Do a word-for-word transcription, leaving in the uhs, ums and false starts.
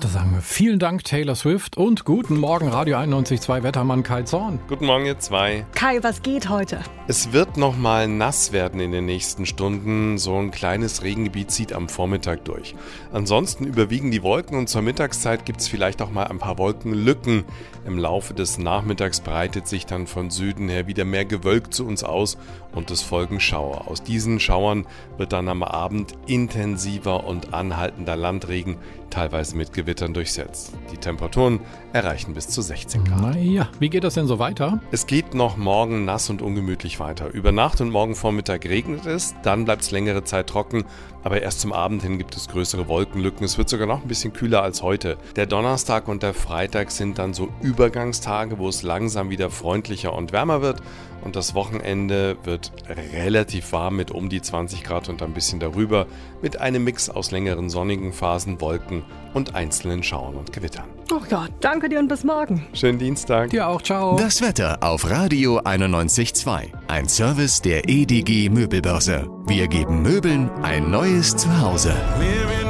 Da sagen wir vielen Dank Taylor Swift und guten Morgen Radio einundneunzig Komma zwei Wettermann Kai Zorn. Guten Morgen ihr zwei. Kai, was geht heute? Es wird noch mal nass werden in den nächsten Stunden. So ein kleines Regengebiet zieht am Vormittag durch. Ansonsten überwiegen die Wolken und zur Mittagszeit gibt es vielleicht auch mal ein paar Wolkenlücken. Im Laufe des Nachmittags breitet sich dann von Süden her wieder mehr Gewölk zu uns aus und es folgen Schauer. Aus diesen Schauern wird dann am Abend intensiver und anhaltender Landregen, teilweise mit Gewittern durchsetzt. Die Temperaturen erreichen bis zu sechzehn Grad. Naja, wie geht das denn so weiter? Es geht noch morgen nass und ungemütlich weiter. Über Nacht und morgen Vormittag regnet es, dann bleibt es längere Zeit trocken, aber erst zum Abend hin gibt es größere Wolkenlücken. Es wird sogar noch ein bisschen kühler als heute. Der Donnerstag und der Freitag sind dann so Übergangstage, wo es langsam wieder freundlicher und wärmer wird. Und das Wochenende wird relativ warm mit um die zwanzig Grad und ein bisschen darüber, mit einem Mix aus längeren sonnigen Phasen, Wolken und einzelnen Schauern und Gewittern. Oh ja, danke dir und bis morgen. Schönen Dienstag. Dir auch, ciao. Das Wetter auf Radio einundneunzig Komma zwei. Ein Service der E D G Möbelbörse. Wir geben Möbeln ein neues Zuhause.